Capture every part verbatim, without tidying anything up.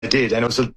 They did, and it was a,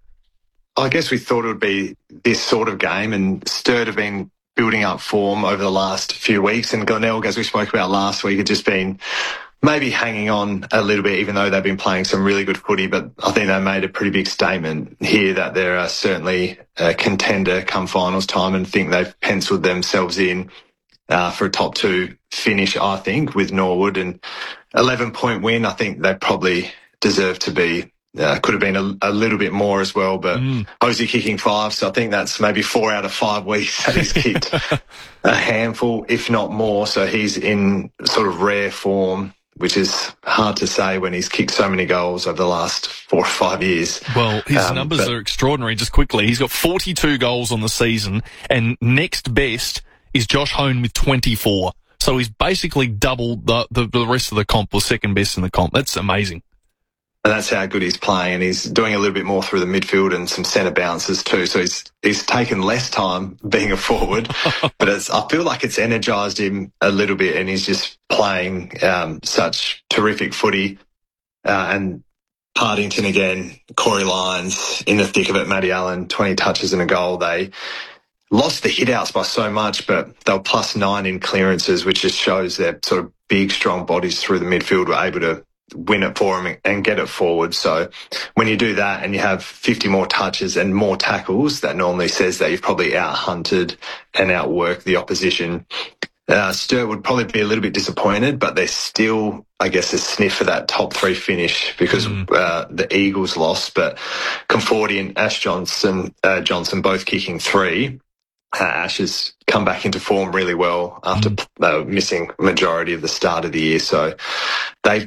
I guess we thought it would be this sort of game, and Sturt have been building up form over the last few weeks, and Glenelg, as we spoke about last week, had just been maybe hanging on a little bit, even though they've been playing some really good footy. But I think they made a pretty big statement here that they're uh, certainly a contender come finals time, and think they've penciled themselves in uh, for a top two finish, I think, with Norwood. And eleven-point win, I think they probably deserve to be. Uh, could have been a, a little bit more as well, but mm. Hosey kicking five, so I think that's maybe four out of five weeks that he's kicked a handful, if not more. So he's in sort of rare form, which is hard to say when he's kicked so many goals over the last four or five years. Well, his um, numbers but, are extraordinary. Just quickly, he's got forty-two goals on the season, and next best is Josh Hone with twenty-four. So he's basically double the, the, the rest of the comp, or second best in the comp. That's amazing. And that's how good he's playing, and he's doing a little bit more through the midfield and some centre bounces too. So he's he's taken less time being a forward, but it's, I feel like it's energised him a little bit, and he's just playing um, such terrific footy. Uh, and Partington again, Corey Lyons in the thick of it, Matty Allen, twenty touches and a goal. They lost the hit-outs by so much, but they were plus nine in clearances, which just shows their sort of big, strong bodies through the midfield were able to win it for him and get it forward. So when you do that and you have fifty more touches and more tackles, that normally says that you've probably out-hunted and outworked the opposition. Uh, Sturt would probably be a little bit disappointed, but they're still, I guess, a sniff for that top three finish because mm. uh, the Eagles lost, but Conforti and Ash Johnson, uh, Johnson both kicking three. Uh, Ash has come back into form really well after mm. uh, missing majority of the start of the year. So they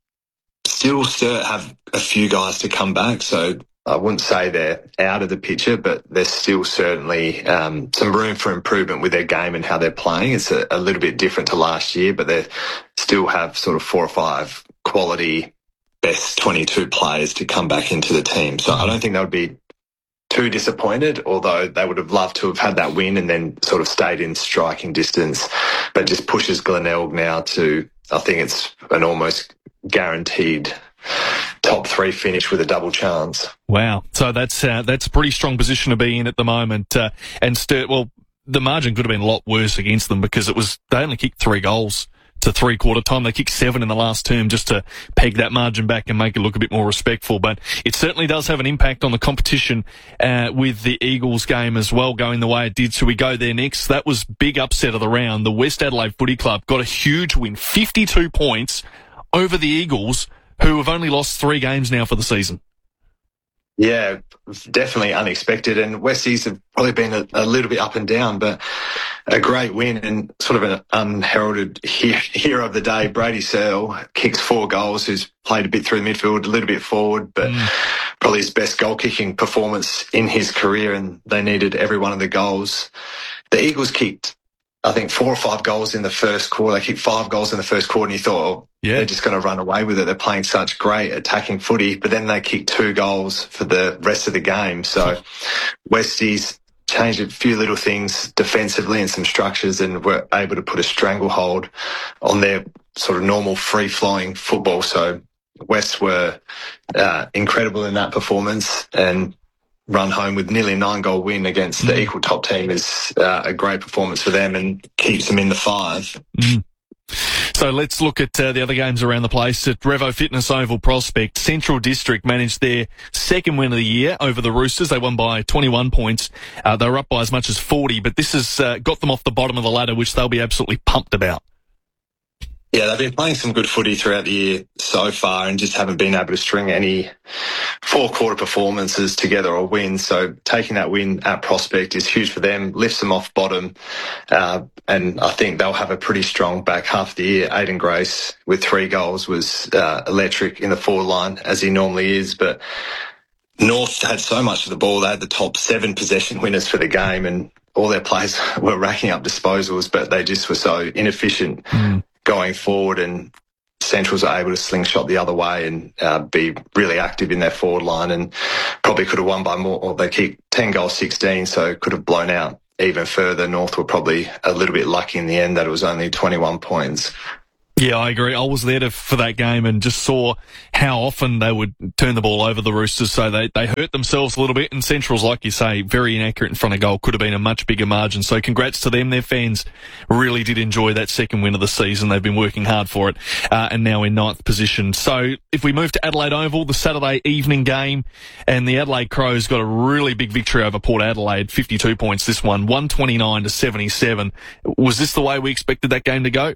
still Sturt have a few guys to come back, so I wouldn't say they're out of the picture, but there's still certainly um, some room for improvement with their game and how they're playing. It's a, a little bit different to last year, but they still have sort of four or five quality best twenty-two players to come back into the team. So I don't think they would be too disappointed, although they would have loved to have had that win and then sort of stayed in striking distance, but just pushes Glenelg now to, I think it's an almost guaranteed top three finish with a double chance. Wow. So that's uh, that's a pretty strong position to be in at the moment. Uh, and Sturt, well, the margin could have been a lot worse against them because it was they only kicked three goals to three-quarter time. They kicked seven in the last term just to peg that margin back and make it look a bit more respectful. But it certainly does have an impact on the competition uh, with the Eagles game as well going the way it did. So we go there next. That was big upset of the round. The West Adelaide Footy Club got a huge win, fifty-two points over the Eagles, who have only lost three games now for the season. Yeah, definitely unexpected. And Westies have probably been a, a little bit up and down, but a great win and sort of an unheralded he- hero of the day. Brady Searle kicks four goals, who's played a bit through the midfield, a little bit forward, but mm. probably his best goal-kicking performance in his career, and they needed every one of the goals. The Eagles kicked, I think, four or five goals in the first quarter. They kicked five goals in the first quarter, and you thought, oh, yeah, they're just going to run away with it. They're playing such great attacking footy, but then they kicked two goals for the rest of the game. So Westies changed a few little things defensively and some structures, and were able to put a stranglehold on their sort of normal free-flowing football. So West were uh, incredible in that performance, and run home with nearly a nine-goal win against mm. the equal top team is uh, a great performance for them and keeps them in the five. Mm. So let's look at uh, the other games around the place. At Revo Fitness Oval Prospect, Central District managed their second win of the year over the Roosters. They won by twenty-one points. Uh, they were up by as much as forty, but this has uh, got them off the bottom of the ladder, which they'll be absolutely pumped about. Yeah, they've been playing some good footy throughout the year so far and just haven't been able to string any four-quarter performances together or wins. So taking that win at Prospect is huge for them, lifts them off bottom, uh, and I think they'll have a pretty strong back half of the year. Aiden Grace with three goals was uh, electric in the forward line, as he normally is, but North had so much of the ball. They had the top seven possession winners for the game, and all their players were racking up disposals, but they just were so inefficient mm. going forward, and Centrals are able to slingshot the other way and uh, be really active in their forward line, and probably could have won by more. Or they kicked ten goals, sixteen, so could have blown out even further. North were probably a little bit lucky in the end that it was only twenty-one points. Yeah, I agree. I was there to, for that game and just saw how often they would turn the ball over the Roosters, so they, they hurt themselves a little bit. And Central's, like you say, very inaccurate in front of goal. Could have been a much bigger margin. So congrats to them. Their fans really did enjoy that second win of the season. They've been working hard for it, uh, and now in ninth position. So if we move to Adelaide Oval, the Saturday evening game, and the Adelaide Crows got a really big victory over Port Adelaide, fifty-two points this one, one twenty-nine to seventy-seven. Was this the way we expected that game to go?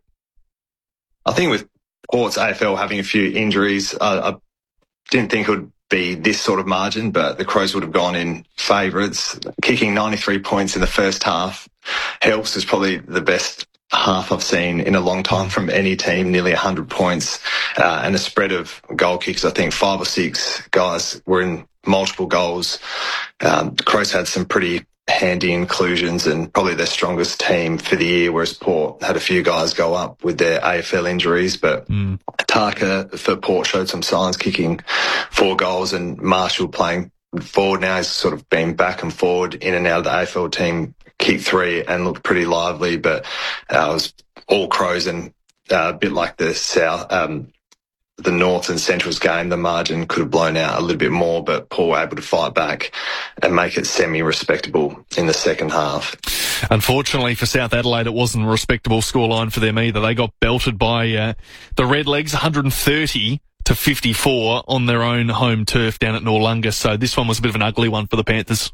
I think with Port's A F L having a few injuries, uh, I didn't think it would be this sort of margin, but the Crows would have gone in favourites. Kicking ninety-three points in the first half helps. Is probably the best half I've seen in a long time from any team, nearly one hundred points. Uh, and a spread of goal kicks, I think five or six guys were in multiple goals. Um, the Crows had some pretty handy inclusions and probably their strongest team for the year, whereas Port had a few guys go up with their A F L injuries. But mm. Taka for Port showed some signs, kicking four goals, and Marshall playing forward now. He's sort of been back and forward in and out of the A F L team, kicked three and looked pretty lively. But uh, it was all Crows, and uh, a bit like the South, um, the North and Central's game, the margin could have blown out a little bit more, but Paul were able to fight back and make it semi-respectable in the second half. Unfortunately for South Adelaide, it wasn't a respectable scoreline for them either. They got belted by uh, the Redlegs, one hundred thirty to fifty-four on their own home turf down at Noarlunga. So this one was a bit of an ugly one for the Panthers.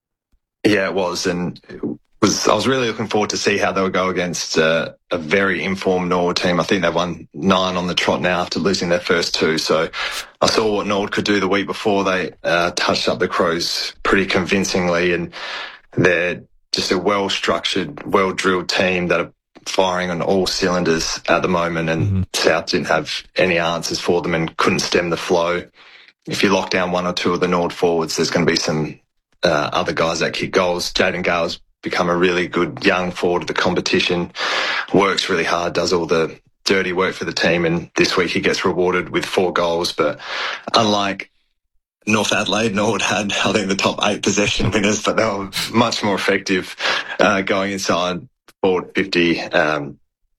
Yeah, it was, and it was, I was really looking forward to see how they would go against uh, a very informed Nord team. I think they've won nine on the trot now after losing their first two. So I saw what Nord could do the week before. They uh, touched up the Crows pretty convincingly, and they're just a well-structured, well-drilled team that are firing on all cylinders at the moment, and mm-hmm. South didn't have any answers for them and couldn't stem the flow. If you lock down one or two of the Nord forwards, there's going to be some uh, other guys that kick goals. Jaden Gale's become a really good young forward of the competition, works really hard, does all the dirty work for the team, and this week he gets rewarded with four goals. But unlike North Adelaide, Nord had, I think, the top eight possession winners, but they were much more effective uh, going inside forward fifty um,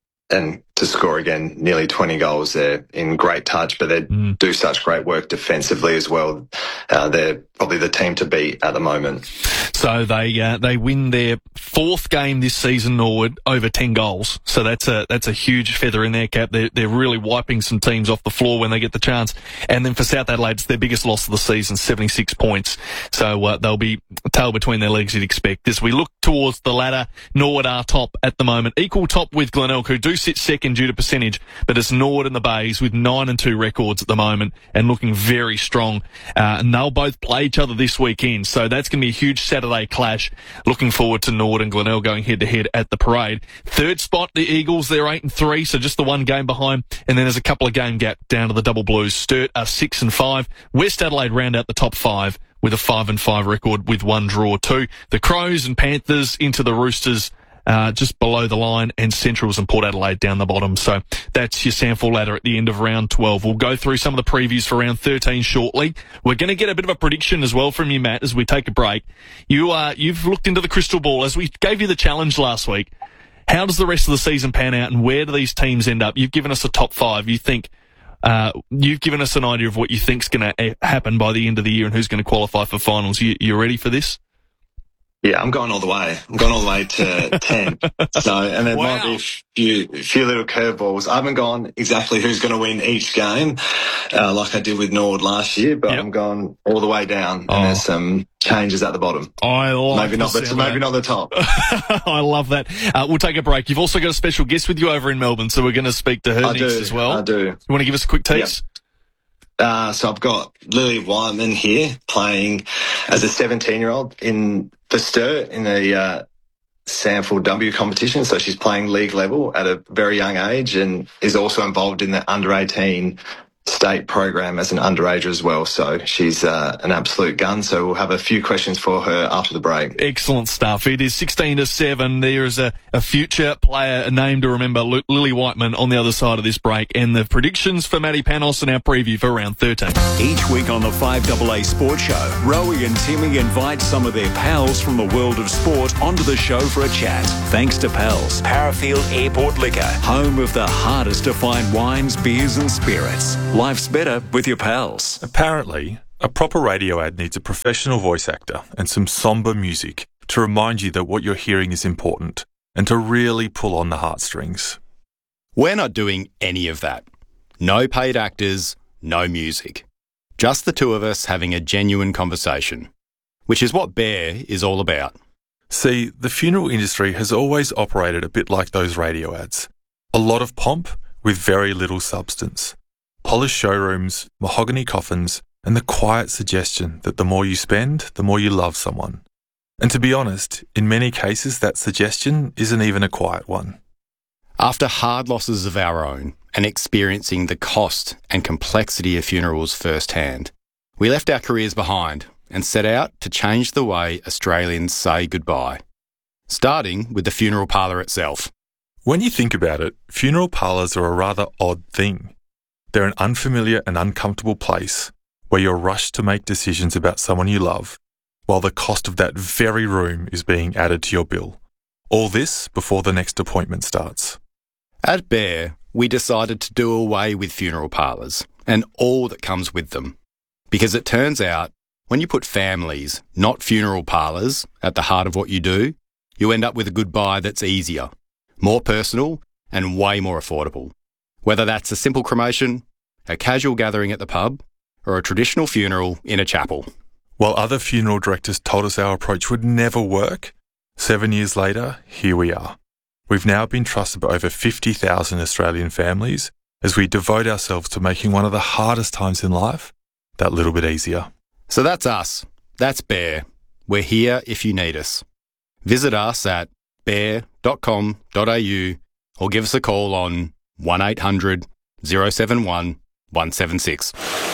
and to score again nearly twenty goals. They're in great touch, but they mm. do such great work defensively as well. Uh, they're probably the team to beat at the moment. So they uh, they win their fourth game this season, Norwood, over ten goals. So that's a that's a huge feather in their cap. They're they're really wiping some teams off the floor when they get the chance. And then for South Adelaide, it's their biggest loss of the season, seventy-six points. So uh, they'll be tail between their legs, you'd expect. As we look towards the ladder, Norwood are top at the moment, equal top with Glenelg, who do sit second due to percentage, but it's Norwood and the Bays with nine and two records at the moment and looking very strong. Uh, and they'll both play each other this weekend, so that's going to be a huge Saturday clash. Looking forward to Norwood and Glenelg going head to head at the parade. Third spot, the Eagles, they're eight and three, so just the one game behind, and then there's a couple of game gap down to the Double Blues. Sturt are six and five. West Adelaide round out the top five with a five and five record with one draw too. The Crows and Panthers into the Roosters, Uh, just below the line, and Centrals and Port Adelaide down the bottom. So that's your sample ladder at the end of round twelve. We'll go through some of the previews for round thirteen shortly. We're going to get a bit of a prediction as well from you, Matt, as we take a break. You, uh, you've looked into the crystal ball as we gave you the challenge last week. How does the rest of the season pan out, and where do these teams end up? You've given us a top five. You think, uh, you've given us an idea of what you think's going to happen by the end of the year and who's going to qualify for finals. You, you ready for this? Yeah, I'm going all the way. I'm going all the way to ten. So, and there wow. might be a few, a few little curveballs. I haven't gone exactly who's going to win each game, uh, like I did with Nord last year, but yep. I'm going all the way down, oh. and there's some changes at the bottom. I like maybe not the, maybe not the top. I love that. Uh, we'll take a break. You've also got a special guest with you over in Melbourne, so we're going to speak to her I next do, as well. I do. You want to give us a quick tease? Yep. Uh, so I've got Lily Wyman here playing as a seventeen-year-old in the Sturt in the uh, Samford W competition. So she's playing league level at a very young age and is also involved in the under eighteen state program as an underager as well. So she's uh, an absolute gun. So we'll have a few questions for her after the break. Excellent stuff. It is sixteen to seven. There is a, a future player, a name to remember, L- Lily Whiteman, on the other side of this break. And the predictions for Maddie Panos and our preview for round thirteen. Each week on the five A A Sports Show, Rowie and Timmy invite some of their pals from the world of sport onto the show for a chat. Thanks to Pals, Parafield Airport Liquor, home of the hardest to find wines, beers and spirits. Life's better with your pals. Apparently, a proper radio ad needs a professional voice actor and some somber music to remind you that what you're hearing is important and to really pull on the heartstrings. We're not doing any of that. No paid actors, no music. Just the two of us having a genuine conversation, which is what Bear is all about. See, the funeral industry has always operated a bit like those radio ads. A lot of pomp with very little substance. Polished showrooms, mahogany coffins, and the quiet suggestion that the more you spend, the more you love someone. And to be honest, in many cases that suggestion isn't even a quiet one. After hard losses of our own and experiencing the cost and complexity of funerals firsthand, we left our careers behind and set out to change the way Australians say goodbye, starting with the funeral parlour itself. When you think about it, funeral parlours are a rather odd thing. They're an unfamiliar and uncomfortable place where you're rushed to make decisions about someone you love, while the cost of that very room is being added to your bill. All this before the next appointment starts. At Bear, we decided to do away with funeral parlours and all that comes with them. Because it turns out, when you put families, not funeral parlours, at the heart of what you do, you end up with a goodbye that's easier, more personal and way more affordable. Whether that's a simple cremation, a casual gathering at the pub, or a traditional funeral in a chapel. While other funeral directors told us our approach would never work, seven years later, here we are. We've now been trusted by over fifty thousand Australian families as we devote ourselves to making one of the hardest times in life that little bit easier. So that's us. That's Bear. We're here if you need us. Visit us at bear dot com dot a u or give us a call on one eight hundred oh seven one one seven six.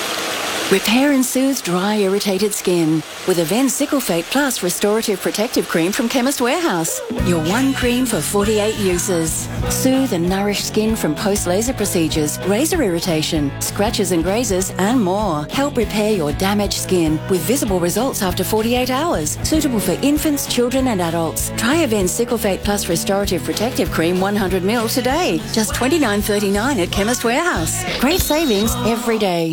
Repair and soothe dry, irritated skin with Avène Cyclefate Plus Restorative Protective Cream from Chemist Warehouse. Your one cream for forty-eight uses. Soothe and nourish skin from post-laser procedures, razor irritation, scratches and grazes, and more. Help repair your damaged skin with visible results after forty-eight hours. Suitable for infants, children, and adults. Try Avène Cyclefate Plus Restorative Protective Cream one hundred milliliters today. Just twenty-nine thirty-nine at Chemist Warehouse. Great savings every day.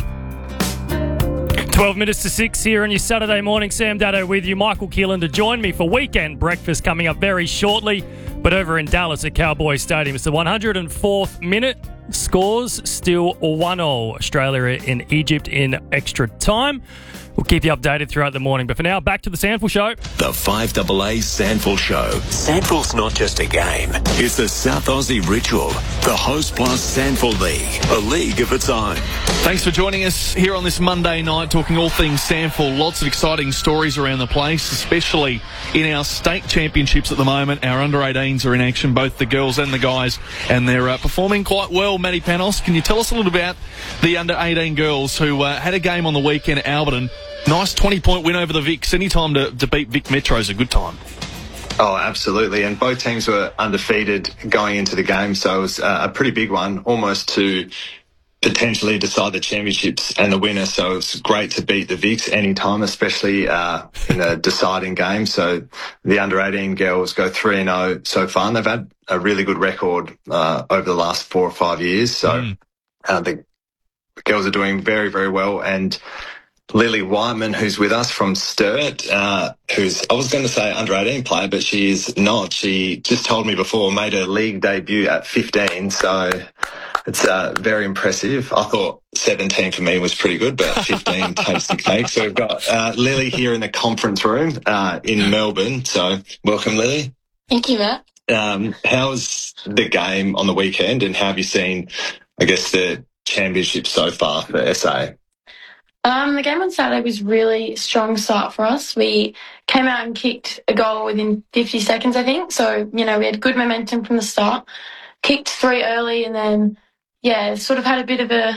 twelve minutes to six here on your Saturday morning. Sam Dado with you. Michael Keelan to join me for weekend breakfast coming up very shortly. But over in Dallas at Cowboy Stadium, it's the one hundred fourth minute. Scores still one all. Australia in Egypt in extra time. We'll keep you updated throughout the morning. But for now, back to the Sandful Show. The five A A Sandful Show. Sandful's not just a game. It's a South Aussie ritual. The Host Plus Sandful League. A league of its own. Thanks for joining us here on this Monday night, talking all things Sandful. Lots of exciting stories around the place, especially in our state championships at the moment. Our under eighteens are in action, both the girls and the guys, and they're uh, performing quite well. Maddie Panos, can you tell us a little about the under eighteen girls who uh, had a game on the weekend at Alberton? Nice twenty-point win over the Vics. Any time to, to beat Vic Metro is a good time. Oh, absolutely. And both teams were undefeated going into the game, so it was uh, a pretty big one, almost to potentially decide the championships and the winner. So it's great to beat the Vics any time, especially uh, in a deciding game. So the under eighteen girls go three and oh so far, and they've had a really good record uh, over the last four or five years. So mm. uh, the girls are doing very, very well. And Lily Whiteman, who's with us from Sturt, uh, who's, I was going to say under eighteen player, but she is not. She just told me before, made her league debut at fifteen, so it's uh, very impressive. I thought seventeen for me was pretty good, but fifteen takes the cake. So we've got uh, Lily here in the conference room uh, in Melbourne, so welcome, Lily. Thank you, Matt. Um, how was the game on the weekend, and how have you seen, I guess, the championship so far for S A? Um, the game on Saturday was really strong start for us. We came out and kicked a goal within fifty seconds, I think. So, you know, we had good momentum from the start. Kicked three early and then, yeah, sort of had a bit of a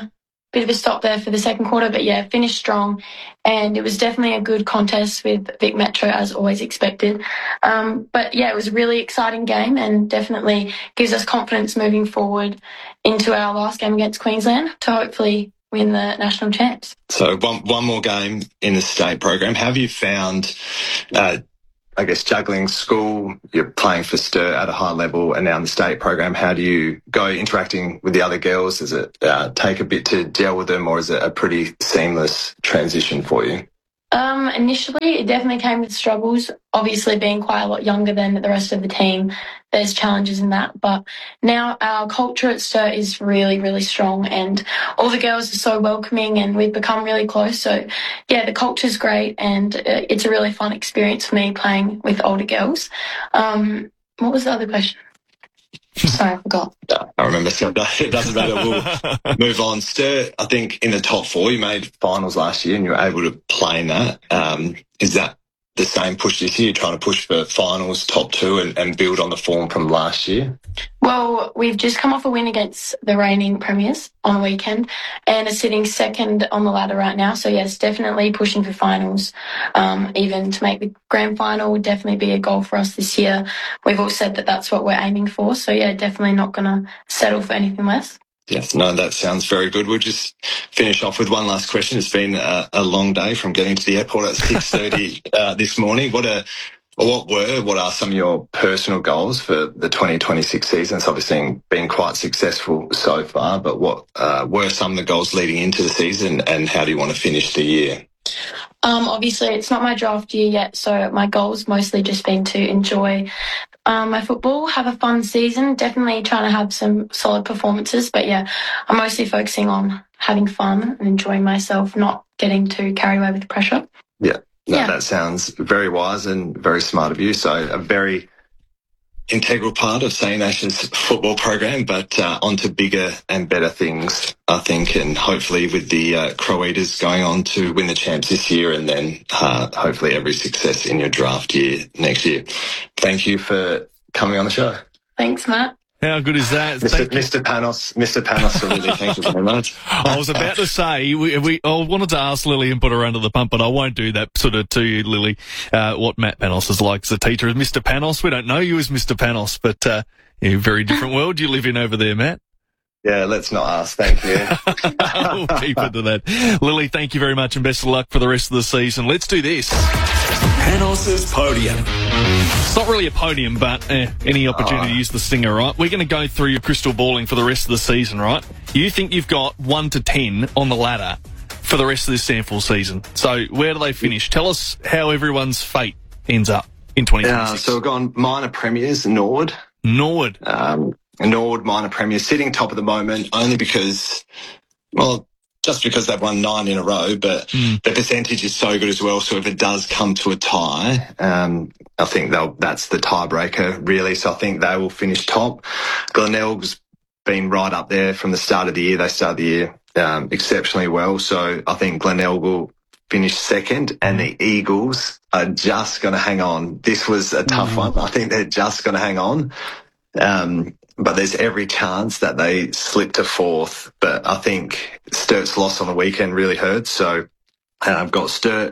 bit of a stop there for the second quarter, but yeah, finished strong. And it was definitely a good contest with Vic Metro, as always expected. Um, but yeah, it was a really exciting game and definitely gives us confidence moving forward into our last game against Queensland to hopefully win the national champs. So one one more game in the state program. Have you found, uh, I guess, juggling school, you're playing for Sturt at a high level, and now in the state program, how do you go interacting with the other girls? Does it uh, take a bit to gel with them, or is it a pretty seamless transition for you? Um, initially, it definitely came with struggles. Obviously, being quite a lot younger than the rest of the team, there's challenges in that. But now our culture at Sturt is really, really strong, and all the girls are so welcoming, and we've become really close. So, yeah, the culture's great, and it's a really fun experience for me playing with older girls. Um, what was the other question? Sorry, I forgot. I remember, so it doesn't matter. We'll move on. Sturt, I think in the top four, you made finals last year and you were able to play in that. Um, is that the same push this year? You're trying to push for finals, top two, and, and build on the form from last year? Well, we've just come off a win against the reigning premiers on the weekend and are sitting second on the ladder right now. So, yes, definitely pushing for finals. Um, even to make the grand final would definitely be a goal for us this year. We've all said that that's what we're aiming for. So, yeah, definitely not going to settle for anything less. Yes, no, that sounds very good. We'll just finish off with one last question. It's been a, a long day from getting to the airport at six thirty uh, this morning. What are, what were, what are some of your personal goals for the twenty twenty-six season? It's obviously been quite successful so far, but what uh, were some of the goals leading into the season, and how do you want to finish the year? Um, obviously, it's not my draft year yet, so my goal's mostly just been to enjoy um, my football, have a fun season, definitely trying to have some solid performances. But, yeah, I'm mostly focusing on having fun and enjoying myself, not getting too carried away with pressure. Yeah, no, Yeah. That sounds very wise and very smart of you. So a very integral part of St Nation's football program, but uh, on to bigger and better things, I think, and hopefully with the uh, Crow Eaters going on to win the champs this year, and then uh, hopefully every success in your draft year next year. Thank you for coming on the show. Thanks, Matt. How good is that? Mister Thank you. Mister Panos, Mister Panos, really, thank you very much. I was about to say, we, we, I wanted to ask Lily and put her under the pump, but I won't do that sort of to you, Lily, uh, what Matt Panos is like as a teacher. Mister Panos, we don't know you as Mister Panos, but uh, yeah, very different world you live in over there, Matt. Yeah, let's not ask, thank you. We'll keep it to that. Lily, thank you very much, and best of luck for the rest of the season. Let's do this. Panos' Podium. It's not really a podium, but eh, any opportunity to use the stinger, right? We're going to go through your crystal balling for the rest of the season, right? You think you've got one to ten on the ladder for the rest of this SANFL season. So where do they finish? Tell us how everyone's fate ends up in twenty twenty-six. Uh, so we've gone minor premiers, Nord. Nord. Um, Nord minor premiers sitting top at the moment only because, well, just because they've won nine in a row, but Mm. the percentage is so good as well. So if it does come to a tie, um, I think they'll, that's the tiebreaker, really. So I think they will finish top. Glenelg's been right up there from the start of the year. They started the year um, exceptionally well. So I think Glenelg will finish second, and the Eagles are just going to hang on. This was a tough one. I think they're just going to hang on. Um, but there's every chance that they slip to fourth. But I think Sturt's loss on the weekend really hurt. So uh, I've got Sturt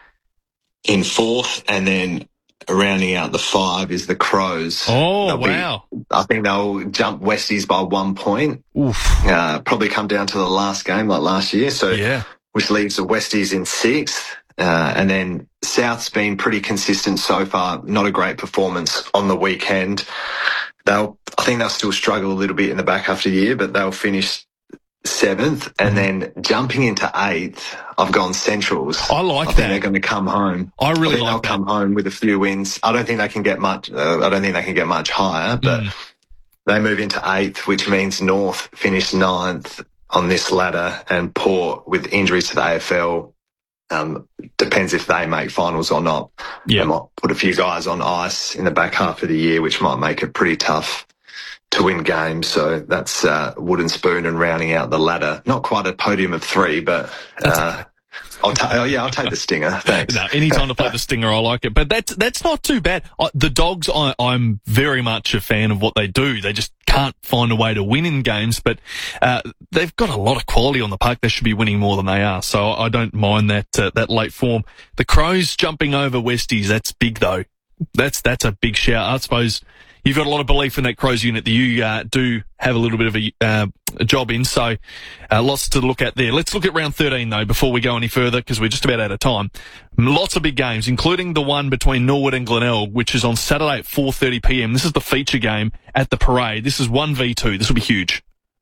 in fourth, and then rounding out the five is the Crows. Oh, They'll be- wow. I think they'll jump Westies by one point. Oof. Uh, probably come down to the last game like last year. So Yeah. which leaves the Westies in sixth. Uh, and then South's been pretty consistent so far. Not a great performance on the weekend. They'll, I think they'll still struggle a little bit in the back half of the year, but they'll finish seventh. And then jumping into eighth, I've gone Centrals. I like I think that. they're going to come home. I really I think like they'll that. come home with a few wins. I don't think they can get much. Uh, I don't think they can get much higher, but Mm. they move into eighth, which means North finish ninth on this ladder, and Port, with injuries to the A F L, um, depends if they make finals or not. Yeah. They might put a few guys on ice in the back half of the year, which might make it pretty tough to win games. So that's uh, wooden spoon and rounding out the ladder. Not quite a podium of three, but uh, I'll ta- oh, yeah, I'll take the stinger. Thanks. No, any time to play the stinger, I like it. But that's that's not too bad. I, the Dogs, I, I'm very much a fan of what they do. They just can't find a way to win in games, but uh, they've got a lot of quality on the park. They should be winning more than they are, so I don't mind that uh, that late form. The Crows jumping over Westies, that's big though. That's that's a big shout. I suppose you've got a lot of belief in that Crows unit that you uh, do have a little bit of a, uh, a job in, so uh, lots to look at there. Let's look at round thirteen, though, before we go any further, because we're just about out of time. Lots of big games, including the one between Norwood and Glenelg, which is on Saturday at four thirty p.m. This is the feature game at the Parade. This is one v two. This will be huge.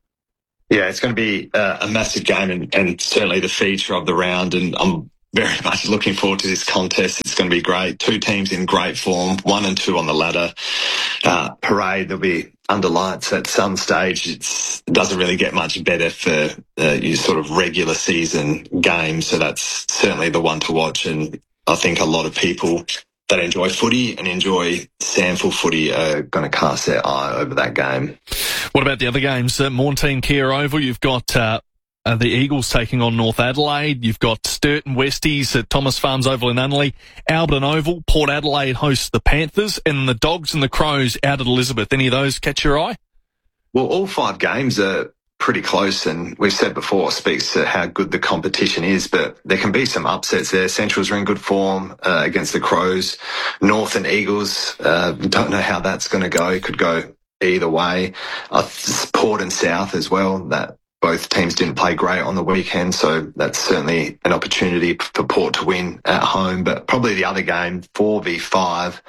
Yeah, it's going to be uh, a massive game and, and certainly the feature of the round, and I'm very much looking forward to this contest. It's going to be great. Two teams in great form, one and two on the ladder. Uh, Parade, they'll be under lights at some stage. It's, it doesn't really get much better for uh, your sort of regular season games, so that's certainly the one to watch. And I think a lot of people that enjoy footy and enjoy SANFL footy are going to cast their eye over that game. What about the other games? Uh, Morntein Kia Oval, you've got uh, Uh, the Eagles taking on North Adelaide. You've got Sturt and Westies at Thomas Farms Oval in Unley. Alberton Oval, Port Adelaide hosts the Panthers, and the Dogs and the Crows out at Elizabeth. Any of those catch your eye? Well, all five games are pretty close, and we've said before, speaks to how good the competition is, but there can be some upsets there. Centrals are in good form uh, against the Crows. North and Eagles, uh, don't know how that's going to go. It could go either way. Uh, Port and South as well, that both teams didn't play great on the weekend, so that's certainly an opportunity for Port to win at home. But probably the other game, four v five,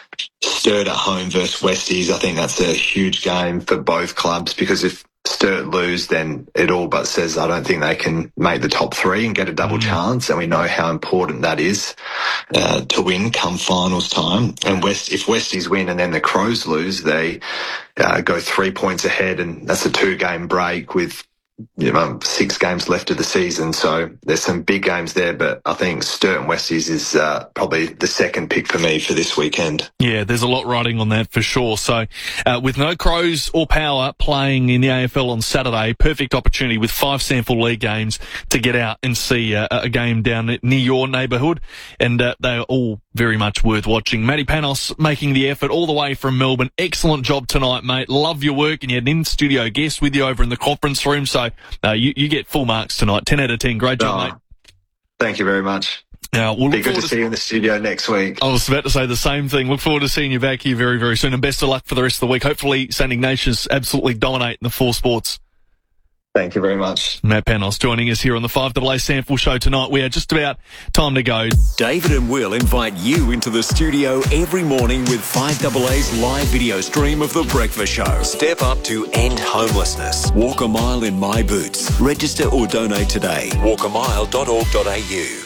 Sturt at home versus Westies, I think that's a huge game for both clubs, because if Sturt lose, then it all but says I don't think they can make the top three and get a double mm-hmm. chance, and we know how important that is uh, to win come finals time. And West, if Westies win and then the Crows lose, they uh, go three points ahead, and that's a two-game break with you know, six games left of the season, so there's some big games there, but I think Sturt and Westies is uh, probably the second pick for me for this weekend. Yeah, there's a lot riding on that for sure. So uh, with no Crows or Power playing in the A F L on Saturday, perfect opportunity with five SANFL League games to get out and see uh, a game down near your neighbourhood, and uh, they are all very much worth watching. Matty Panos making the effort all the way from Melbourne. Excellent job tonight, mate. Love your work, and you had an in-studio guest with you over in the conference room, so uh, you, you get full marks tonight. ten out of ten. Great job, oh, mate. Thank you very much. Now, we'll be look good to, to see you in the studio next week. I was about to say the same thing. Look forward to seeing you back here very, very soon, and best of luck for the rest of the week. Hopefully, Saint Ignatius absolutely dominate in the four sports. Thank you very much. Matt Panos joining us here on the five A A SANFL show tonight. We are just about time to go. David and Will invite you into the studio every morning with five A A's live video stream of The Breakfast Show. Step up to end homelessness. Walk a mile in my boots. Register or donate today. walk a mile dot org dot a u.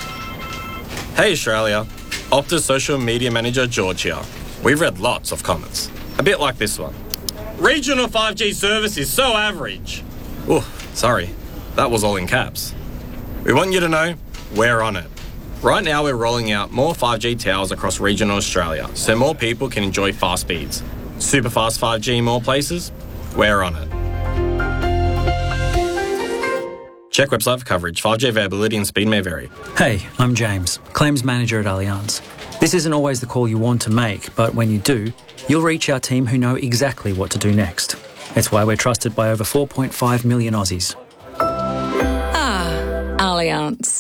Hey Australia, Optus social media manager George here. We've read lots of comments. A bit like this one. Regional five G service is so average. Oh, sorry. That was all in caps. We want you to know we're on it. Right now we're rolling out more five G towers across regional Australia so more people can enjoy fast speeds. Super fast five G in more places? We're on it. Check website for coverage. five G availability and speed may vary. Hey, I'm James, Claims Manager at Allianz. This isn't always the call you want to make, but when you do, you'll reach our team who know exactly what to do next. It's why we're trusted by over four point five million Aussies. Ah, Allianz.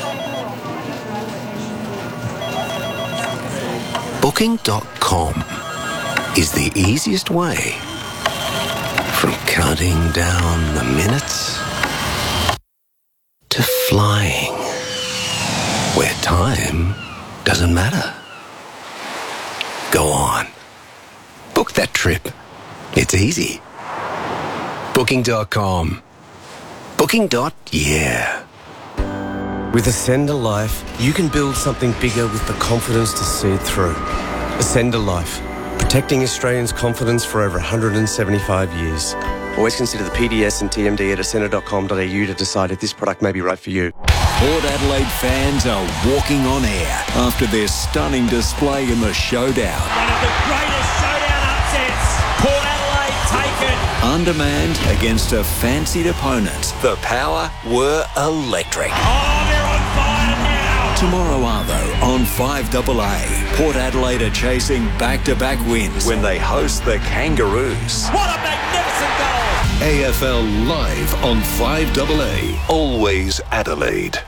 Booking dot com is the easiest way from counting down the minutes to flying, where time doesn't matter. Go on. Book that trip. It's easy. Booking dot com. Booking. Yeah. With Ascender Life, you can build something bigger with the confidence to see it through. Ascender Life, protecting Australians' confidence for over one hundred seventy-five years. Always consider the P D S and T M D at ascender dot com dot a u to decide if this product may be right for you. Port Adelaide fans are walking on air after their stunning display in the showdown. One of the greatest showdown upsets. Port Adelaide taken. Undermanned against a fancied opponent, the Power were electric. Oh, they're on Tomorrow Arvo on five A A. Port Adelaide are chasing back-to-back wins when they host the Kangaroos. What a magnificent goal! A F L live on five A A. Always Adelaide.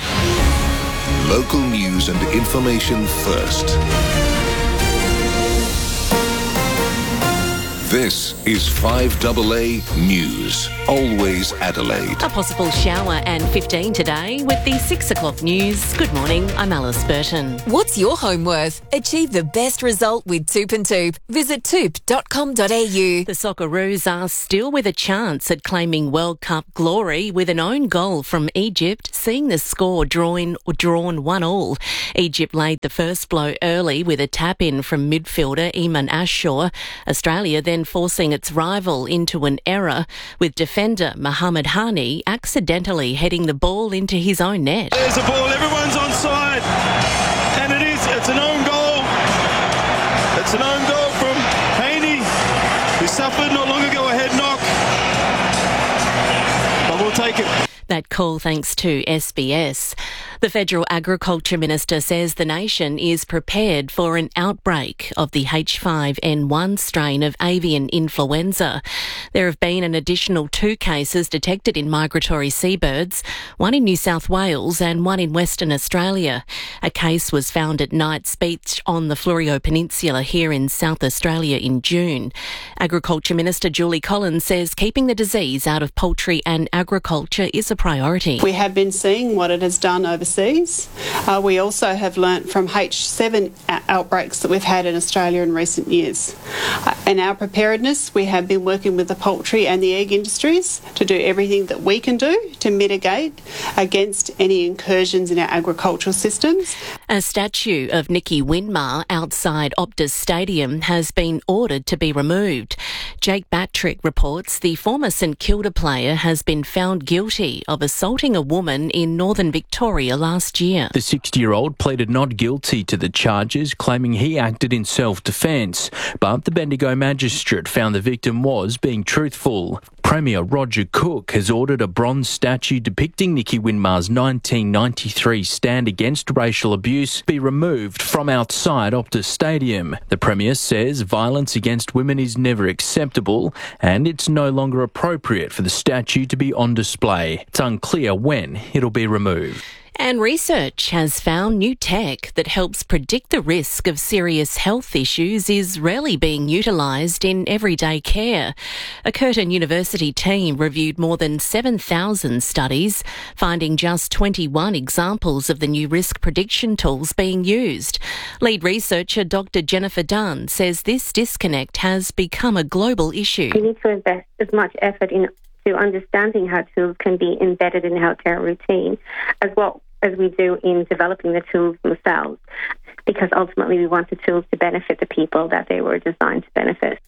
Local news and information first. This is five A A News. Always Adelaide. A possible shower and fifteen today with the six o'clock news. Good morning, I'm Alice Burton. What's your home worth? Achieve the best result with Toop and Toop. Visit toop dot com dot a u. The Socceroos are still with a chance at claiming World Cup glory with an own goal from Egypt, seeing the score drawn, drawn one all. Egypt laid the first blow early with a tap-in from midfielder Eamon Ashaw. Australia then forcing its rival into an error, with defender Mohamed Hani accidentally heading the ball into his own net. There's a ball, everyone's onside, and it is, it's an own goal. It's an own goal from Haney, who suffered not long ago a head knock. But we'll take it. That call thanks to S B S. The Federal Agriculture Minister says the nation is prepared for an outbreak of the H five N one strain of avian influenza. There have been an additional two cases detected in migratory seabirds, one in New South Wales and one in Western Australia. A case was found at Knights Beach on the Fleurieu Peninsula here in South Australia in June. Agriculture Minister Julie Collins says keeping the disease out of poultry and agriculture is a priority. We have been seeing what it has done overseas. Uh, we also have learnt from H seven outbreaks that we've had in Australia in recent years. Uh, in our preparedness, we have been working with the poultry and the egg industries to do everything that we can do to mitigate against any incursions in our agricultural systems. A statue of Nicky Winmar outside Optus Stadium has been ordered to be removed. Jake Batrick reports the former St Kilda player has been found guilty of assaulting a woman in northern Victoria last year. The sixty-year-old pleaded not guilty to the charges, claiming he acted in self-defence, but the Bendigo magistrate found the victim was being truthful. Premier Roger Cook has ordered a bronze statue depicting Nicky Winmar's nineteen ninety-three stand against racial abuse be removed from outside Optus Stadium. The Premier says violence against women is never acceptable and it's no longer appropriate for the statue to be on display. It's unclear when it'll be removed. And research has found new tech that helps predict the risk of serious health issues is rarely being utilised in everyday care. A Curtin University team reviewed more than seven thousand studies, finding just twenty-one examples of the new risk prediction tools being used. Lead researcher Doctor Jennifer Dunn says this disconnect has become a global issue. We need to invest as much effort into understanding how tools can be embedded in healthcare routine as well as we do in developing the tools themselves, because ultimately we want the tools to benefit the people that they were designed to benefit.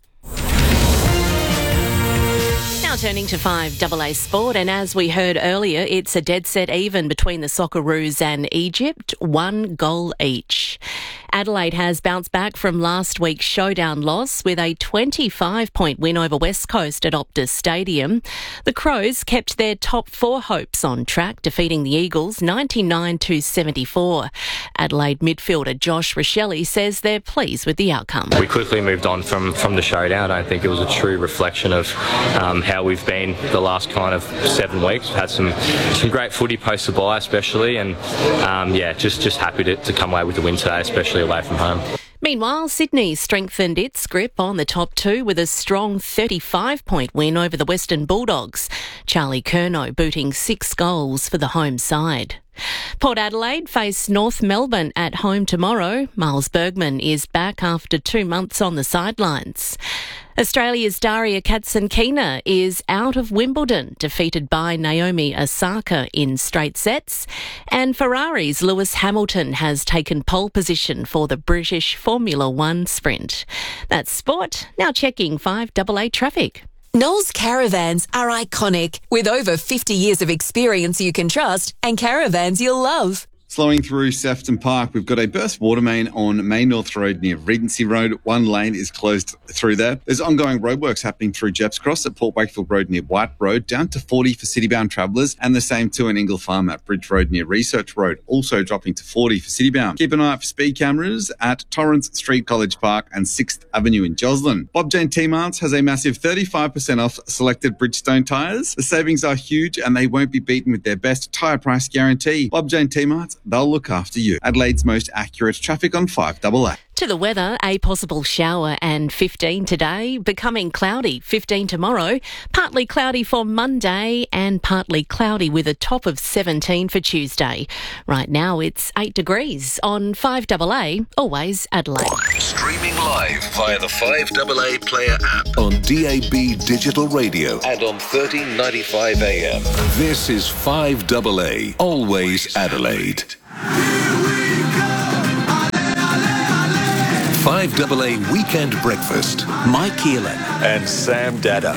Now turning to five A A Sport, and as we heard earlier, it's a dead set even between the Socceroos and Egypt, one goal each. Adelaide has bounced back from last week's showdown loss with a twenty-five point win over West Coast at Optus Stadium. The Crows kept their top four hopes on track, defeating the Eagles ninety-nine to seventy-four. Adelaide midfielder Josh Rochelle says they're pleased with the outcome. We quickly moved on from, from the showdown. I don't think it was a true reflection of um, how we've been the last kind of seven weeks. We've had some, some great footy post the bye especially, and um, yeah, just, just happy to, to come away with the win today, especially away from home. Meanwhile, Sydney strengthened its grip on the top two with a strong thirty-five point win over the Western Bulldogs. Charlie Curnow booting six goals for the home side. Port Adelaide face North Melbourne at home tomorrow. Miles Bergman is back after two months on the sidelines. Australia's Daria Katsankina is out of Wimbledon, defeated by Naomi Osaka in straight sets. And Ferrari's Lewis Hamilton has taken pole position for the British Formula One sprint. That's sport. Now checking five A A traffic. Knowles Caravans are iconic, with over fifty years of experience you can trust and caravans you'll love. Slowing through Sefton Park, we've got a burst water main on Main North Road near Regency Road. One lane is closed through there. There's ongoing roadworks happening through Jeps Cross at Port Wakefield Road near White Road, down to forty for city-bound travellers, and the same too in Ingle Farm at Bridge Road near Research Road, also dropping to forty for city-bound. Keep an eye out for speed cameras at Torrance Street College Park and sixth Avenue in Joslin. Bob Jane T-Marts has a massive thirty-five percent off selected Bridgestone tyres. The savings are huge and they won't be beaten with their best tyre price guarantee. Bob Jane T-Marts, they'll look after you. Adelaide's most accurate traffic on five double A. To the weather, a possible shower and fifteen today, becoming cloudy, fifteen tomorrow, partly cloudy for Monday and partly cloudy with a top of seventeen for Tuesday. Right now it's eight degrees on five double A, always Adelaide. Streaming live via the five double A Player app on D A B Digital Radio and on thirteen ninety-five A M. This is five double A, always Adelaide. five double A Weekend Breakfast. Mike Keelan and Sam Dado.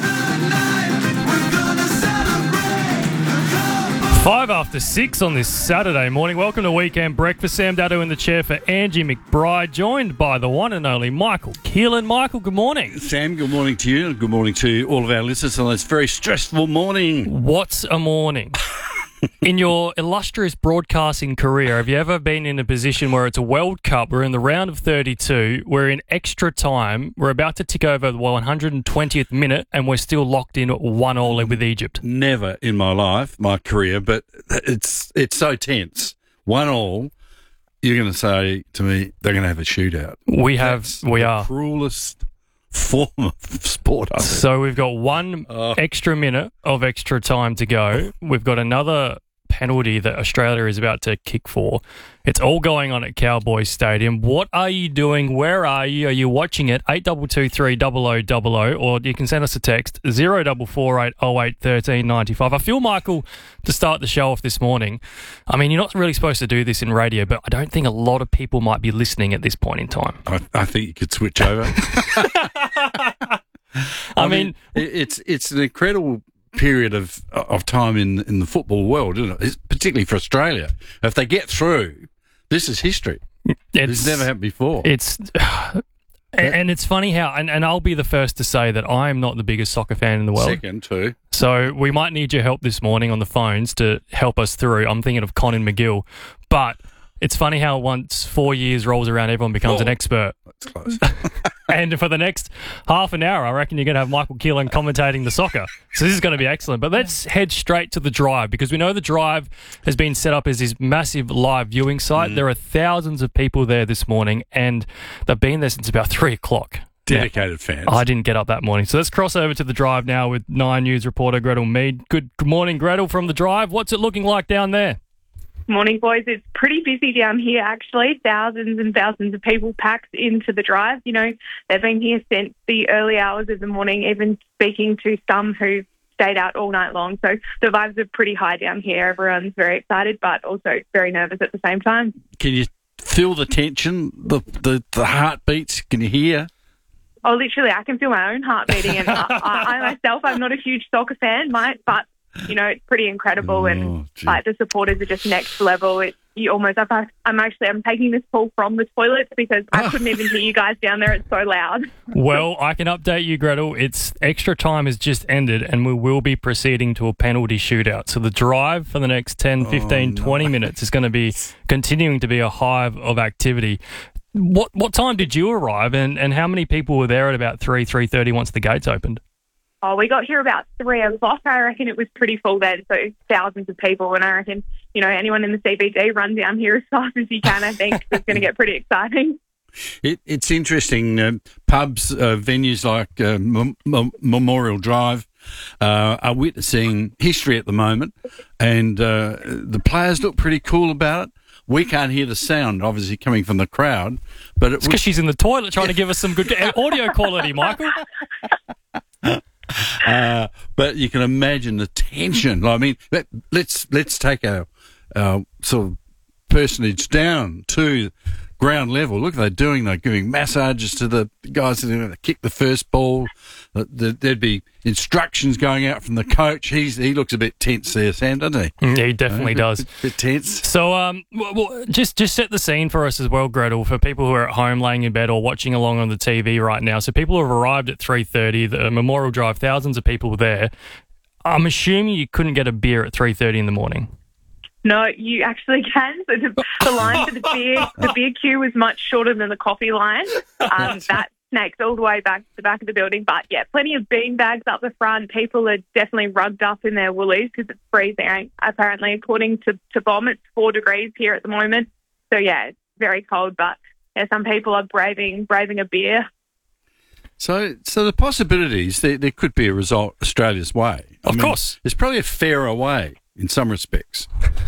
Five after six on this Saturday morning. Welcome to Weekend Breakfast. Sam Dado in the chair for Angie McBride, joined by the one and only Michael Keelan. Michael, good morning. Sam, good morning to you, and good morning to all of our listeners on this very stressful morning. What's a morning? In your illustrious broadcasting career, have you ever been in a position where it's a World Cup, we're in the round of thirty-two, we're in extra time, we're about to tick over the one hundred twentieth minute, and we're still locked in one all with Egypt? Never in my life, my career, but it's it's so tense. One all, you're going to say to me, they're going to have a shootout. We have, That's we the are. cruelest form of sport. I think. So we've got one Oh. extra minute of extra time to go. We've got another penalty that Australia is about to kick for. It's all going on at Cowboys Stadium. What are you doing? Where are you? Are you watching it? eight two two three double oh double oh, or you can send us a text zero four four eight oh eight one three nine five. I feel, Michael, to start the show off this morning, I mean, you're not really supposed to do this in radio, but I don't think a lot of people might be listening at this point in time. I, I think you could switch over. I, I mean, mean, it- it's it's an incredible period of of time in in the football world, isn't it? It's particularly for Australia. If they get through, this is history. It's never happened before. It's and, and it's funny how, and, and I'll be the first to say that I am not the biggest soccer fan in the world. Second, too. So we might need your help this morning on the phones to help us through. I'm thinking of Conan McGill, but it's funny how once four years rolls around, everyone becomes Oh, an expert. That's close. And for the next half an hour, I reckon you're going to have Michael Keelan commentating the soccer. So this is going to be excellent. But let's head straight to the Drive, because we know the Drive has been set up as this massive live viewing site. Mm. There are thousands of people there this morning, and they've been there since about three o'clock. Dedicated now, fans. I didn't get up that morning. So let's cross over to the Drive now with Nine News reporter Gretel Mead. Good morning, Gretel, from the Drive. What's it looking like down there? Morning, boys. It's pretty busy down here, actually. Thousands and thousands of people packed into the Drive. You know, they've been here since the early hours of the morning, even speaking to some who stayed out all night long. So the vibes are pretty high down here. Everyone's very excited, but also very nervous at the same time. Can you feel the tension, the the, the heartbeats? Can you hear? Oh, literally, I can feel my own heart beating. And I, I, I myself, I'm not a huge soccer fan, mate, but you know, it's pretty incredible, Oh, and like the supporters are just next level. It, you almost, I'm actually, I'm taking this call from the toilet because I couldn't even hear you guys down there. It's so loud. Well, I can update you, Gretel. It's extra time has just ended, and we will be proceeding to a penalty shootout. So the Drive for the next ten, fifteen, no. twenty minutes is going to be continuing to be a hive of activity. What what time did you arrive, and, and how many people were there at about three, three thirty once the gates opened? Oh, we got here about three o'clock. I reckon it was pretty full then, so thousands of people. And I reckon, you know, anyone in the C B D run down here as fast as you can, I think. It's going to get pretty exciting. It, it's interesting. Uh, pubs, uh, venues like uh, M- M- Memorial Drive uh, are witnessing history at the moment, and uh, the players look pretty cool about it. We can't hear the sound, obviously, coming from the crowd. But It's because she's in the toilet trying to give us some good audio quality, Michael. Uh, but you can imagine the tension. I mean, let, let's let's take our, our sort of personage down to ground level. Look, they're doing, they're giving massages to the guys that kick the first ball. There'd be instructions going out from the coach. He's He looks a bit tense there, Sam, doesn't he? Yeah, he definitely uh, does. A bit, bit tense. So um, well, well, just, just set the scene for us as well, Gretel, for people who are at home laying in bed or watching along on the T V right now. So people have arrived at three thirty, the Memorial Drive, thousands of people there. I'm assuming you couldn't get a beer at three thirty in the morning. No, you actually can. So the, the line for the beer, the beer queue was much shorter than the coffee line. Um, that snakes all the way back to the back of the building. But yeah, plenty of bean bags up the front. People are definitely rugged up in their woolies because it's freezing. Apparently, according to, to Bomb, it's four degrees here at the moment. So yeah, it's very cold. But yeah, some people are braving braving a beer. So, so the possibilities there, there could be a result Australia's way. I Of mean, course, there's probably a fairer way in some respects,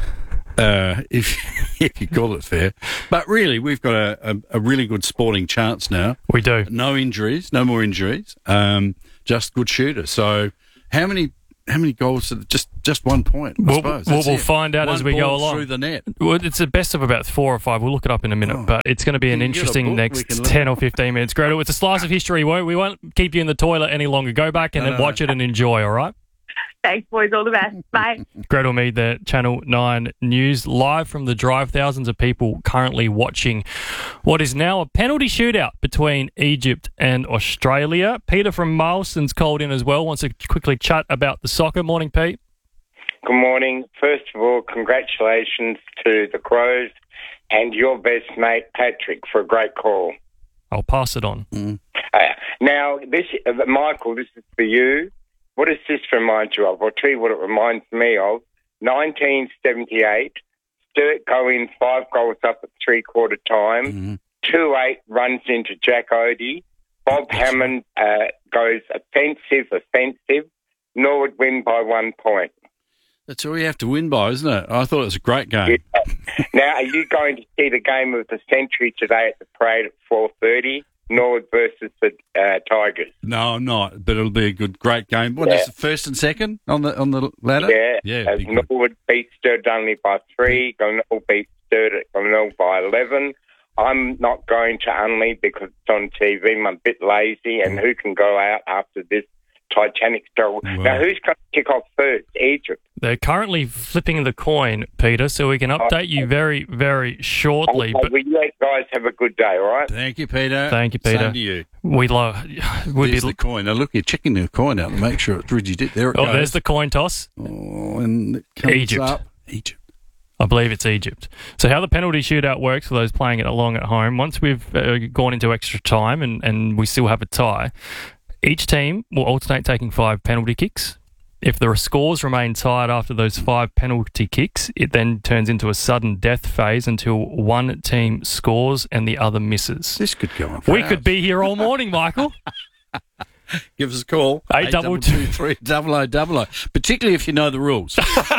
uh, if if you call it fair. But really, we've got a, a, a really good sporting chance now. We do. No injuries, no more injuries. Um, just good shooters. So, how many how many goals? Just just one point. I We'll, suppose. we'll, That's we'll it. find out One as we go ball along. through the net. Well, it's the best of about four or five. We'll look it up in a minute, Oh. but it's going to be an You can get a interesting book, we next can look. ten or fifteen minutes. Gretel, it's a slice of history. We won't, we won't keep you in the toilet any longer. Go back and No, then no. watch it and enjoy, all right? Thanks, boys. All the best. Bye. Gretel Mead, the Channel nine News, live from the Drive. Thousands of people currently watching what is now a penalty shootout between Egypt and Australia. Peter from Marlston's called in as well, wants to quickly chat about the soccer. Morning, Pete. Good morning. First of all, congratulations to the Crows and your best mate, Patrick, for a great call. I'll pass it on. Uh, now, this, uh, Michael, this is for you. What does this remind you of? I'll tell you what it reminds me of. nineteen seventy-eight, Sturt go in five goals up at three-quarter time. Mm-hmm. two eight runs into Jack Odie. Bob Hammond uh, goes offensive, offensive. Norwood win by one point. That's all you have to win by, isn't it? I thought it was a great game. Yeah. Now, are you going to see the game of the century today at the parade at four thirty? Norwood versus the uh, Tigers. No, I'm not. But it'll be a good, great game. What Yeah. is the first and second on the on the ladder? Yeah, yeah. uh, Big one. Norwood beat Sturt only by three. Glenelg beat Sturt at Glenelg by eleven. I'm not going to Unley because it's on T V. I'm a bit lazy, and who can go out after this Titanic struggle? Now, who's going to kick off first? Egypt. They're currently flipping the coin, Peter, so we can update you very, very shortly. Okay, But well, you guys have a good day, all right? Thank you, Peter. Thank you, Peter. Same to you. We love. We'd There's be, the coin. Now, look, you're checking the coin out to make sure it's legit. There it oh, goes. there's the coin toss. Oh, and it comes Egypt. up. Egypt. I believe it's Egypt. So how the penalty shootout works for those playing it along at home, once we've uh, gone into extra time and, and we still have a tie, each team will alternate taking five penalty kicks. If the scores remain tied after those five penalty kicks, it then turns into a sudden death phase until one team scores and the other misses. This could go on for We hours. could be here all morning, Michael. Give us a call. Eight double two three double o double o. Particularly if you know the rules.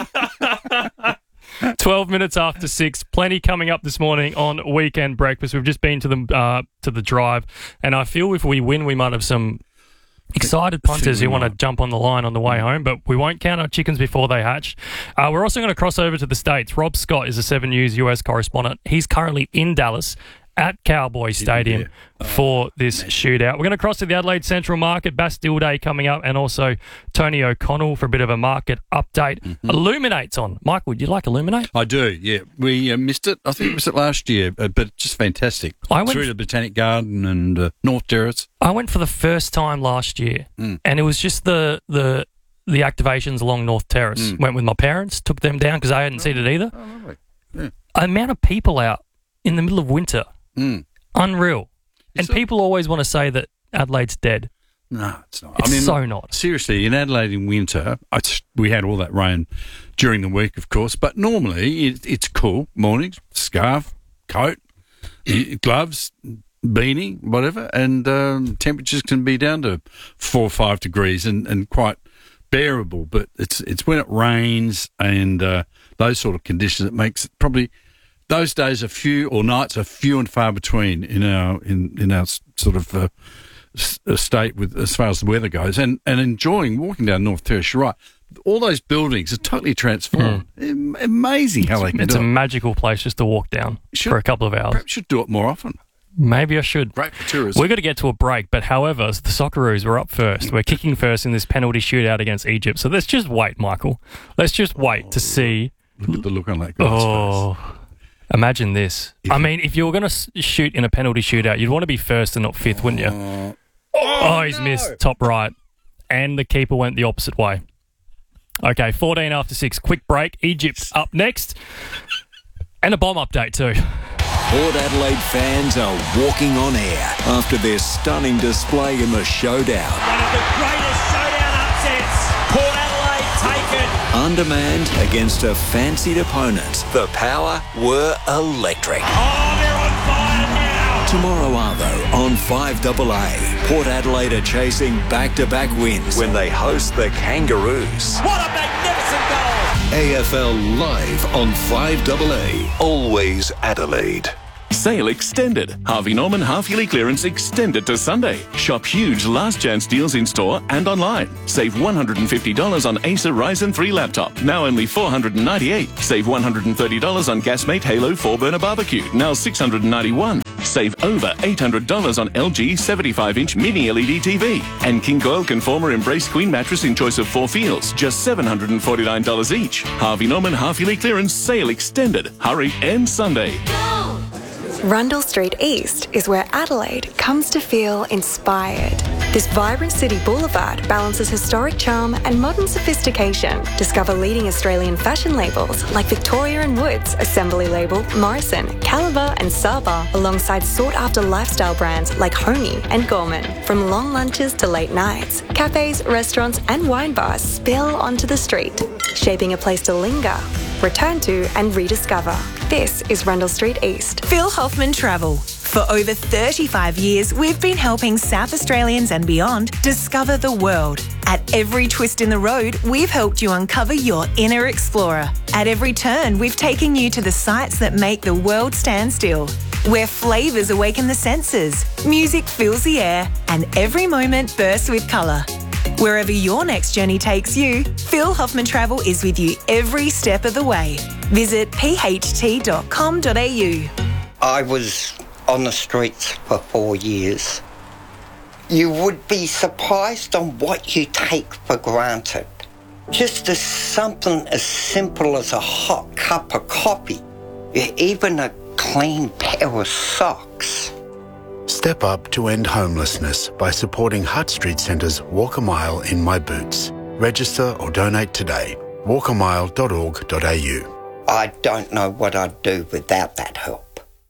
twelve minutes after six. Plenty coming up this morning on Weekend Breakfast. We've just been to the uh, to the Drive, and I feel if we win, we might have some excited punters who want to jump on the line on the way home, but we won't count our chickens before they hatch. Uh, we're also going to cross over to the States. Rob Scott is a seven News U S correspondent. He's currently in Dallas at Cowboy Stadium for this shootout. We're going to cross to the Adelaide Central Market, Bastille Day coming up, and also Tony O'Connell for a bit of a market update. Mm-hmm. Illuminate's on. Michael, do you like Illuminate? I do, yeah. We uh, missed it. I think we missed it last year, uh, but just fantastic. I went Through f- the Botanic Garden and uh, North Terrace. I went for the first time last year, Mm. and it was just the the the activations along North Terrace. Mm. Went with my parents, took them down because I hadn't seen it either. Oh, lovely. Yeah. Amount of people out in the middle of winter, Mm. unreal. And So- people always want to say that Adelaide's dead. No, it's not. It's I mean, so not. Seriously, in Adelaide in winter, it's, we had all that rain during the week, of course, but normally it, it's cool. Mornings, scarf, coat, y- gloves, beanie, whatever, and um, temperatures can be down to four or five degrees and, and quite bearable. But it's it's when it rains and uh, those sort of conditions that makes it probably those days are few or nights are few and far between in our in in our s- sort of. Uh, s- state with as far as the weather goes, and, and enjoying walking down North Terrace. You're right. all those buildings are totally transformed. Am- Amazing how they can It's do a it. magical place just to walk down Should- for a couple of hours. Perhaps should do it more often. Maybe I should. Great for tourism. We're going to get to a break, but however, the Socceroos were up first. We're kicking first in this penalty shootout against Egypt. So let's just wait, Michael. Let's just wait to see. Look at the look on that guy's face. Oh, imagine this. I mean, if you were going to shoot in a penalty shootout, you'd want to be first and not fifth, wouldn't you? Uh, Oh, he's missed. Top right. And the keeper went the opposite way. Okay, fourteen after six. Quick break. Egypt up next. And a bomb update too. Port Adelaide fans are walking on air after their stunning display in the showdown. One of the greatest showdown upsets. Port Adelaide taken. Undermanned against a fancied opponent, the Power were electric. Oh, they're on fire now. Tomorrow Arvo on five double A. Port Adelaide are chasing back-to-back wins when they host the Kangaroos. What a magnificent goal. A F L live on five double A. Always Adelaide. Sale extended. Harvey Norman half-yearly clearance extended to Sunday. Shop huge last chance deals in store and online. Save one hundred fifty dollars on Acer Ryzen three laptop, now only four hundred ninety-eight dollars. Save one hundred thirty dollars on Gasmate Halo four burner barbecue, now six hundred ninety-one dollars. Save over eight hundred dollars on L G seventy-five inch mini L E D T V. And King Coil Conformer Embrace Queen mattress in choice of four feels, just seven hundred forty-nine dollars each. Harvey Norman half-yearly clearance sale extended. Hurry, end Sunday. Rundle Street East is where Adelaide comes to feel inspired. This vibrant city boulevard balances historic charm and modern sophistication. Discover leading Australian fashion labels like Victoria and Woods, Assembly Label, Morrison, Caliber and Saba, alongside sought-after lifestyle brands like Homey and Gorman. From long lunches to late nights, cafes, restaurants and wine bars spill onto the street, shaping a place to linger, return to and rediscover. This is Rundle Street East. Phil Hoffman Travel. For over thirty-five years, we've been helping South Australians and beyond discover the world. At every twist in the road, we've helped you uncover your inner explorer. At every turn, we've taken you to the sights that make the world stand still. Where flavours awaken the senses, music fills the air, and every moment bursts with colour. Wherever your next journey takes you, Phil Hoffman Travel is with you every step of the way. Visit p h t dot com dot a u. I was on the streets for four years. You would be surprised on what you take for granted. Just as something as simple as a hot cup of coffee, even a clean pair of socks. Step up to end homelessness by supporting Hutt Street Centre's Walk a Mile in My Boots. Register or donate today. walk a mile dot org dot a u. I don't know what I'd do without that help.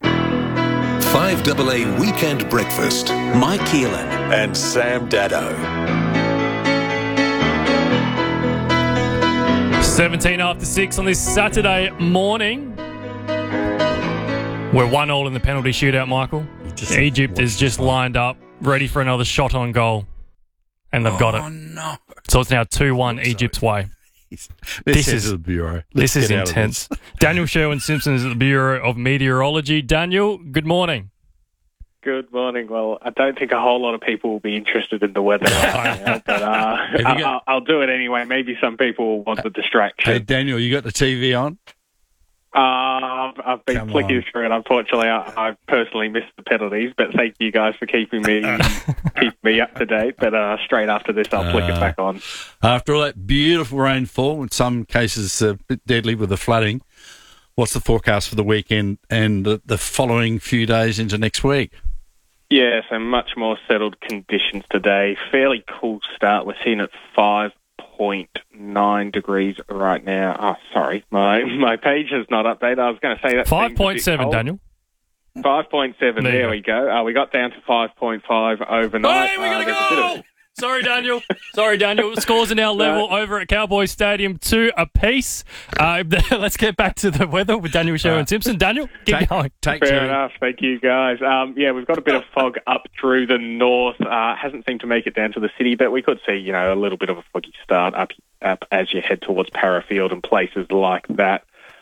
five double A Weekend Breakfast. Mike Keelan and Sam Dado. seventeen after six on this Saturday morning. We're one all in the penalty shootout, Michael. Egypt is just lined up, ready for another shot on goal. And they've got it. Oh, no. So it's now two one Egypt's way. This is the Bureau. This Let's is get out of intense. this. Daniel Sherwin-Simpson is at the Bureau of Meteorology. Daniel, good morning. Good morning. Well, I don't think a whole lot of people will be interested in the weather right now, but uh, you got- I'll, I'll do it anyway. Maybe some people will want the distraction. Hey, Daniel, you got the T V on? Uh, I've, I've been Come flicking on. through it. Unfortunately, I, I personally missed the penalties, but thank you guys for keeping me keeping me up to date. But uh, straight after this, I'll flick it Uh, back on. After all that beautiful rainfall, in some cases a bit deadly with the flooding, what's the forecast for the weekend and the, the following few days into next week? Yeah, so much more settled conditions today. Fairly cool start. We're seeing at five point nine degrees right now. Oh, sorry, my my page has not updated. I was going to say that five point seven, Daniel. five point seven, There you there, go. we go. Uh, we got down to five point five overnight. Hey, we got Uh, a there's a bit of- goal! Sorry, Daniel. Sorry, Daniel. Scores are now level over at Cowboy Stadium, two apiece. Uh, let's get back to the weather with Daniel Sherwin-Simpson. Daniel, keep Take- going. Take Fair two. enough. Thank you, guys. Um, yeah, we've got a bit of fog up through the north. Uh, hasn't seemed to make it down to the city, but we could see, you know, a little bit of a foggy start up, up as you head towards Parafield and places like that.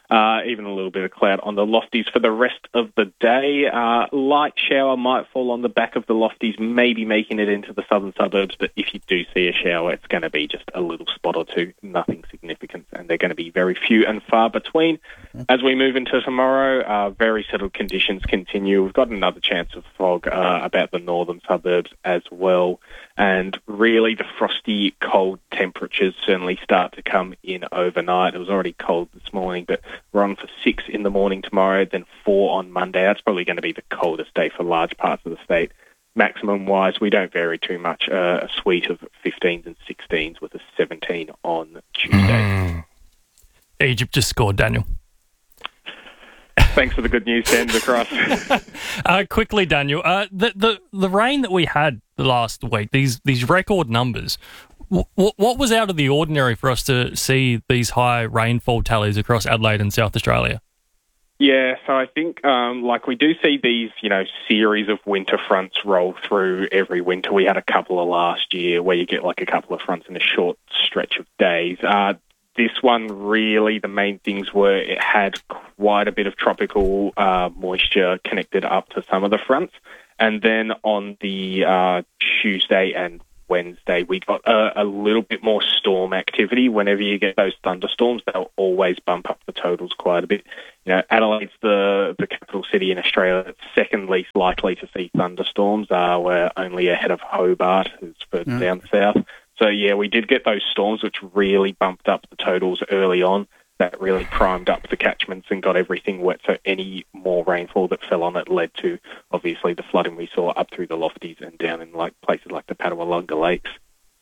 Uh, even a little bit of cloud on the lofties for the rest of the day. Uh, light shower might fall on the back of the lofties, maybe making it into the southern suburbs, but if you do see a shower, it's going to be just a little spot or two, nothing significant, and they're going to be very few and far between. As we move into tomorrow, uh, very settled conditions continue. We've got another chance of fog uh, about the northern suburbs as well, and really the frosty, cold temperatures certainly start to come in overnight. It was already cold this morning, but we're on for six in the morning tomorrow, then four on Monday. That's probably going to be the coldest day for large parts of the state. Maximum-wise, we don't vary too much. Uh, a suite of fifteens and sixteens with a seventeen on Tuesday. Mm. Egypt just scored, Daniel. Thanks for the good news, send across. uh, quickly, Daniel, uh, the, the the rain that we had the last week, these these record numbers, w- what was out of the ordinary for us to see these high rainfall tallies across Adelaide and South Australia? Yeah, so I think, um, like, we do see these, you know, series of winter fronts roll through every winter. We had a couple of last year where you get, like, a couple of fronts in a short stretch of days. Uh, this one, really, the main things were it had quite a bit of tropical uh, moisture connected up to some of the fronts. And then on the uh, Tuesday and Wednesday, we got a, a little bit more storm activity. Whenever you get those thunderstorms, they'll always bump up the totals quite a bit. You know, Adelaide's the, the capital city in Australia that's second least likely to see thunderstorms. Uh, we're only ahead of Hobart, who's further Yeah. down south. So, yeah, we did get those storms, which really bumped up the totals early on. That really primed up the catchments and got everything wet. So any more rainfall that fell on it led to, obviously, the flooding we saw up through the lofties and down in like places like the Patawalunga Lakes.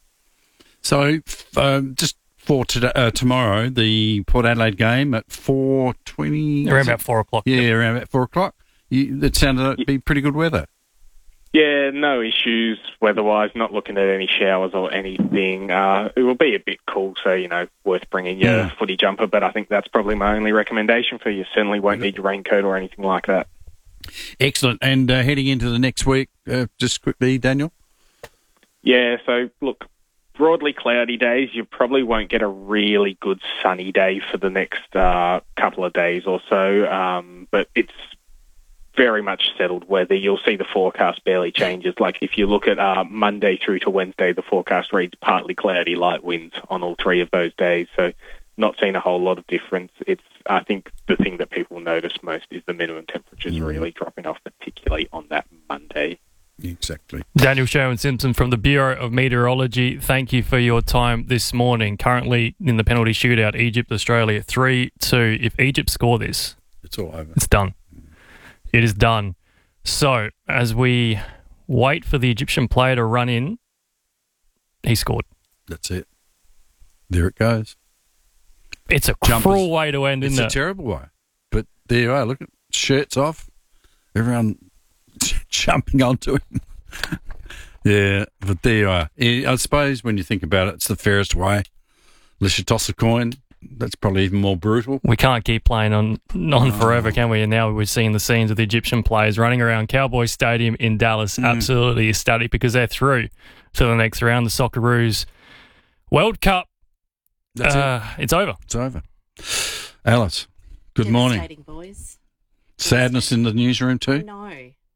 So, um, just for today, uh, tomorrow, the Port Adelaide game at four twenty. Around about four o'clock. Yeah, around about four o'clock. You, it sounded like it'd be pretty good weather. Yeah, no issues weather-wise, not looking at any showers or anything. Uh, it will be a bit cool, so, you know, worth bringing your Yeah. footy jumper, but I think that's probably my only recommendation for you. Certainly won't need your raincoat or anything like that. Excellent. And uh, heading into the next week, uh, just quickly, Daniel? Yeah, so, look, broadly cloudy days. You probably won't get a really good sunny day for the next uh, couple of days or so, um, but it's very much settled weather. You'll see the forecast barely changes. Like if you look at uh, Monday through to Wednesday, the forecast reads partly cloudy, light winds on all three of those days. So not seeing a whole lot of difference. It's, I think the thing that people notice most is the minimum temperatures mm. really dropping off, particularly on that Monday. Exactly. Daniel Sherwin-Simpson from the Bureau of Meteorology, thank you for your time this morning. Currently in the penalty shootout, Egypt, Australia, three two. If Egypt score this, it's all over. It's done. It is done. So, as we wait for the Egyptian player to run in, he scored. That's it. There it goes. It's a Jumpers. cruel way to end, It's isn't a it? terrible way. But there you are. Look at shirts off. Everyone jumping onto him. Yeah, but there you are. I suppose when you think about it, it's the fairest way. Unless you toss a coin, that's probably even more brutal. We can't keep playing on on forever, can we? And now we're seeing the scenes of the Egyptian players running around Cowboy Stadium in Dallas, Mm. absolutely ecstatic because they're through to the next round. The Socceroos World Cup. That's uh, it. It's over. It's over. Alice, good morning. Devastating, boys. Sadness in the newsroom too? No.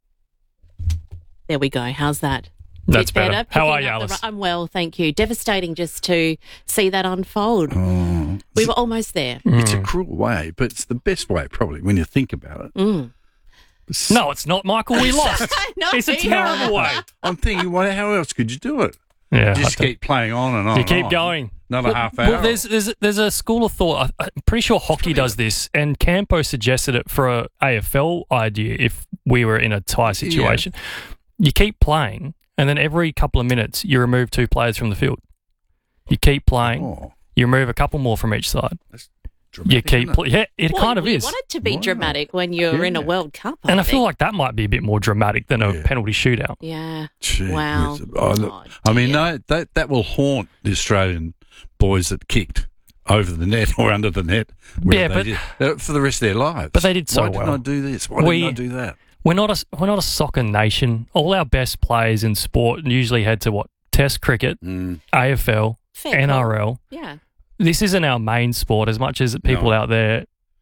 There we go. How's that? That's Bit better. How Picking are you, up the- Alice? I'm well, thank you. Devastating just to see that unfold. Oh, We were almost there. It's a cruel way, but it's the best way probably when you think about it. Mm. No, it's not, Michael. We lost. No, It's a you terrible way. I'm thinking, well, how else could you do it? Yeah, Just I keep playing on and on. You and keep on. going. Another Well- half hour. Well, there's, there's, there's a school of thought. I- I'm pretty sure hockey does this, and Campo suggested it for a A F L idea if we were in a tie situation. You keep playing, and then every couple of minutes, you remove two players from the field. You keep playing, Oh. you remove a couple more from each side. You dramatic, keep isn't it? pl- yeah, it Well, kind of we is. want it to be Wow. dramatic when you're in a Yeah. World Cup. I And I feel think. like that might be a bit more dramatic than a Yeah. penalty shootout. Yeah. Gee Wow. whiz. Oh, look, I mean, no, that that will haunt the Australian boys that kicked over the net or under the net. whether Yeah, they but- did, uh, for the rest of their lives. But they did so Why didn't well. I do this? Why We- didn't I do that? We're not a we're not a soccer nation. All our best players in sport usually head to what? Test cricket, Mm. A F L, Fair N R L. Yeah. This isn't our main sport as much as people No. out there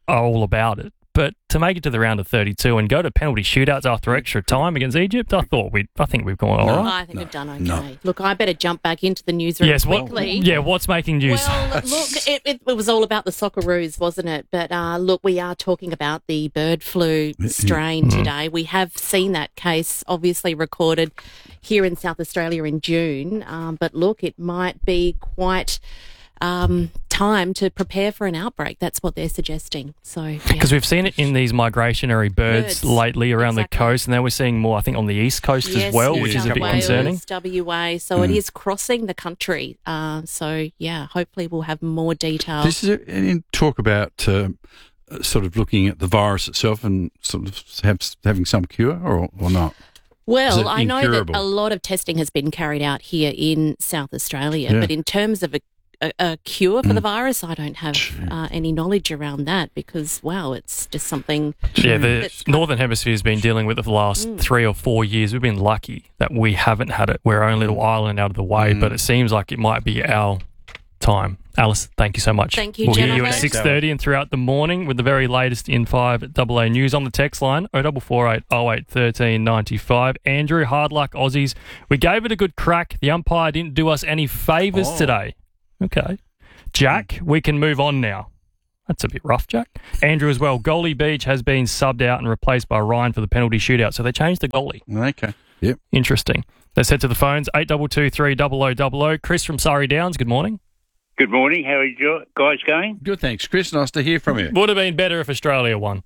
all about it. But to make it to the round of thirty-two and go to penalty shootouts after extra time against Egypt, I thought we, I think we've gone all No, right. I think we've done okay. No. Look, I better jump back into the newsroom Yes, what, quickly. yeah, what's making news? Well, look, it, it, it was all about the Socceroos, wasn't it? But uh, look, we are talking about the bird flu strain Mm. today. We have seen that case obviously recorded here in South Australia in June. Um, but look, it might be quite um, time to prepare for an outbreak. That's what they're suggesting. So, yeah. Because we've seen it in these migratory birds, Birds, lately around exactly. the coast, and now we're seeing more, I think, on the east coast Yes, as well, New which is a South bit Wales, concerning. W A, so it Mm. is crossing the country. Uh, so, yeah, hopefully we'll have more detail. This is any talk about uh, sort of looking at the virus itself and sort of have, having some cure or, or not? Is Well, it I know that incurable? a lot of testing has been carried out here in South Australia, Yeah. but in terms of a, a, a cure for Mm. the virus, I don't have uh, any knowledge around that because, wow, it's just something. Yeah, the that's- Northern Hemisphere has been dealing with it for the last Mm. three or four years. We've been lucky that we haven't had it. We're our own little island out of the way, but it seems like it might be our time. Alice, thank you so much. Thank you, We'll hear you gentlemen. at six thirty and throughout the morning with the very latest in five A A news on the text line oh four four eight oh eight one three nine five. Andrew, hard luck Aussies. We gave it a good crack. The umpire didn't do us any favours Oh. today. Okay. Jack, we can move on now. That's a bit rough, Jack. Andrew as well. Goalie Beach has been subbed out and replaced by Ryan for the penalty shootout. So they changed the goalie. Okay. Yep. Interesting. Let's head to the phones. eight two two three double oh double oh. Chris from Surrey Downs, good morning. Good morning. How are you guys going? Good, thanks, Chris. Nice to hear from you. Would have been better if Australia won.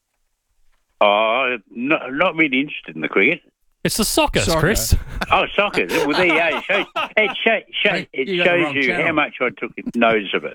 Oh, not, not really interested in the cricket. It's the soccer, Soccer. Chris. Oh, soccer. Well, there you go. It shows, it show, show, Hey, it you got the shows wrong you channel. how much I took notice of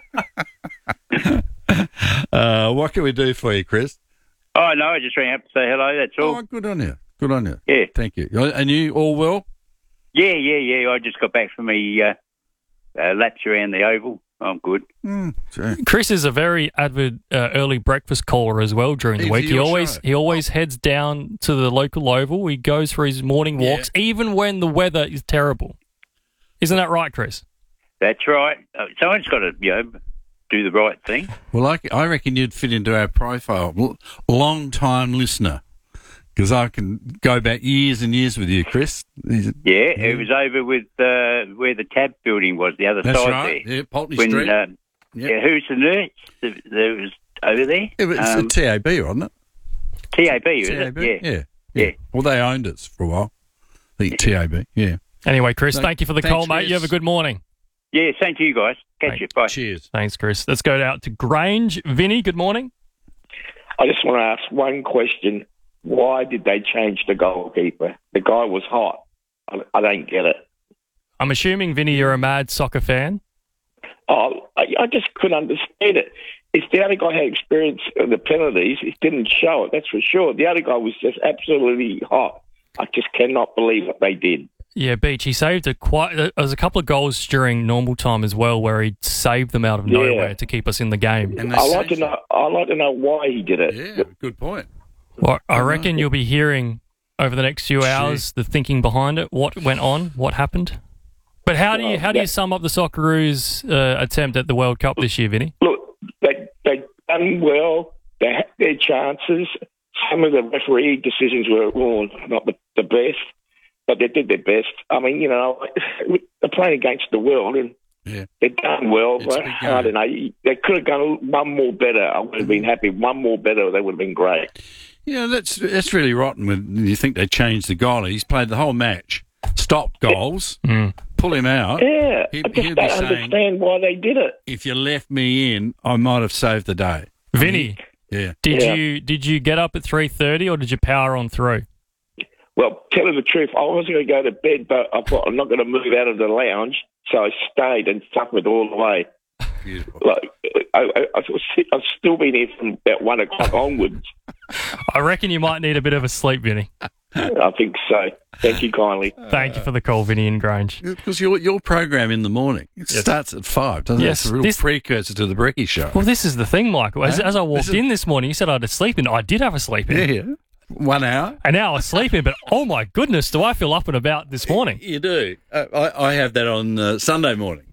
it. Uh, what can we do for you, Chris? Oh, no, I just rang up to say hello. That's all. Oh, good on you. Good on you. Yeah. Thank you. And you all well? Yeah, yeah, yeah. I just got back from me uh, uh, laps around the oval. I'm good. Mm, Chris is a very avid uh, early breakfast caller as well during the Is week. he He your always show? he always heads down to the local oval. He goes for his morning walks, even when the weather is terrible. Isn't that right, Chris? That's right. Uh, someone's got to, you know, do the right thing. Well, I, I reckon you'd fit into our profile. L- long-time listener. Because I can go back years and years with you, Chris. Yeah, it was over with uh, where the Tab building was, the other That's side right. there. Yeah, Pulteney when, Street. Uh, Yep. Yeah, who's the nurse that, that was over there? It was Um, a T A B, wasn't it? T A B, is T A B? it? Yeah. Yeah. Yeah. Well, they owned us for a while. I think T A B, yeah. Anyway, Chris, No, thank you for the thanks, call, mate. Chris. You have a good morning. Yeah, same to you guys. Catch you. Bye. Cheers. Thanks, Chris. Let's go out to Grange. Vinny, good morning. I just want to ask one question. Why did they change the goalkeeper? The guy was hot. I, I don't get it. I'm assuming, Vinny, you're a mad soccer fan. Oh, I, I just couldn't understand it. If the other guy had experience of the penalties, it didn't show it, that's for sure. The other guy was just absolutely hot. I just cannot believe what they did. Yeah, Beach, he saved a quite. There was a couple of goals during normal time as well, where he saved them out of Yeah. nowhere to keep us in the game. I like to know. I like to know why he did it. Yeah, good point. Well, I reckon you'll be hearing over the next few hours the thinking behind it, what went on, what happened. But how do you how do you sum up the Socceroos' uh, attempt at the World Cup this year, Vinny? Look, they they done well. They had their chances. Some of the referee decisions were well, not the, the best, but they did their best. I mean, you know, they're playing against the world, and yeah. they've done well. But I don't know. They could have done one more better. I would have been happy. One more better, they would have been great. Yeah, that's that's really rotten when you think they changed the goalie. He's played the whole match, stopped goals, pull him out. Yeah, He- I just he'll be don't saying, understand why they did it. if you left me in, I might have saved the day. Vinny, Yeah. did Yeah. you did you get up at three thirty or did you power on through? Well, tell you the truth, I was going to go to bed, but I thought I'm not going to move out of the lounge, so I stayed and suffered all the way. Like, I, I, I've I've still been here from about one o'clock onwards. I reckon you might need a bit of a sleep, Vinny. I think so. Thank you kindly. Thank you for the call, Vinny and Grange. Because your your program in the morning it starts at five, doesn't Yes, it? It's a real this- precursor to the Brecky show. Well, this is the thing, Michael. As, Huh? as I walked This is- in this morning, you said I had a sleep in. I did have a sleep in. Yeah, yeah. One hour. An hour sleep in, but oh my goodness, do I feel up and about this morning? You do. Uh, I, I have that on uh, Sunday morning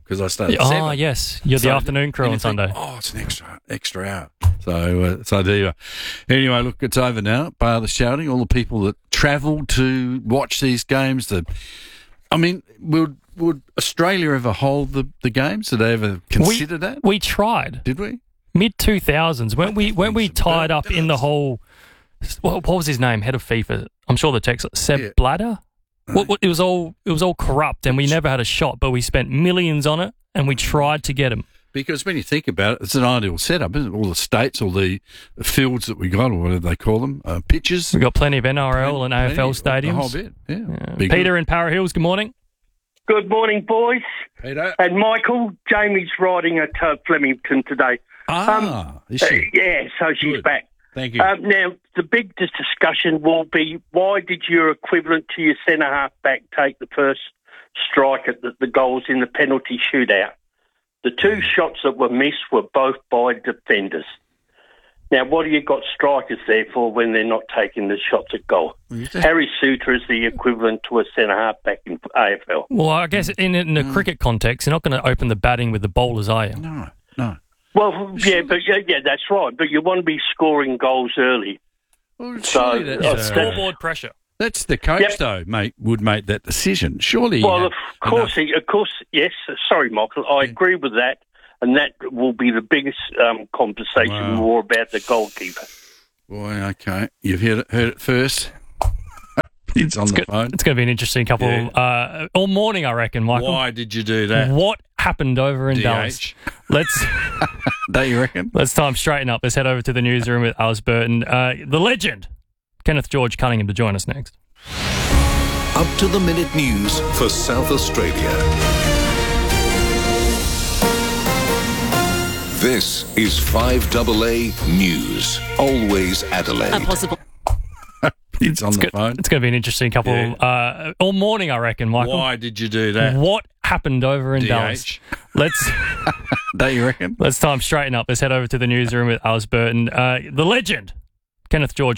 because I start at Oh, seven. yes. You're the So afternoon crew then you on think, Sunday. Oh, it's an extra extra hour. So, uh, so there you are. Anyway, look, it's over now. Bar the shouting, all the people that travel to watch these games. The, I mean, would would Australia ever hold the, the games? Did they ever consider we, that? We tried. Did we? Mid two thousands. Weren't we, weren't we tied up in the whole... What, what was his name? Head of FIFA. I'm sure the text... Seb Yeah. Blatter? What, what, it was all it was all corrupt, and we never had a shot, but we spent millions on it, and we tried to get him. Because when you think about it, it's an ideal setup, isn't it? All the states, all the fields that we got, or whatever they call them, uh, pitches. We've got plenty of N R L and A F L Plenty, stadiums. The whole bit, yeah. Yeah. Big Peter in Para Hills, good morning. Good morning, boys. Peter. And Michael, Jamie's riding at uh, Flemington today. Ah, is she? uh, yeah, so she's Good. back. Thank you. Um, now, the big dis- discussion will be, why did your equivalent to your centre-half back take the first strike at the, the goals in the penalty shootout? The two shots that were missed were both by defenders. Now, what do you got strikers there for when they're not taking the shots at goal? Harry Suter is the equivalent to a centre-half back in A F L. Well, I guess in, in a cricket context, you're not going to open the batting with the bowlers, are you? No, no. Well, yeah, but yeah, yeah, that's right. But you want to be scoring goals early. Well, so surely that's, uh, uh, that's- Scoreboard pressure. That's the coach, Yep. though, mate, would make that decision. Surely. Well, uh, of course, he, of course, yes. Sorry, Michael, I agree with that, and that will be the biggest um, conversation Wow. more about the goalkeeper. Boy, okay. You've heard it, heard it first. It's on It's the go- phone. It's going to be an interesting couple Yeah. uh, all morning, I reckon, Michael. Why did you do that? What happened over in D H? Dallas? Let's Don't you reckon? let's time straighten up. Let's head over to the newsroom with Alice Burton, uh, the legend, Kenneth George Cunningham, to join us next. Up to the minute news for South Australia. This is five A A News. Always Adelaide. A possible. It's on It's the go- phone. It's going to be an interesting couple Yeah. uh, all morning, I reckon, Michael. Why did you do that? What happened over in D H? Dallas? Let's Don't you reckon? let's time straighten up. Let's head over to the newsroom with Alice Burton, uh, the legend, Kenneth George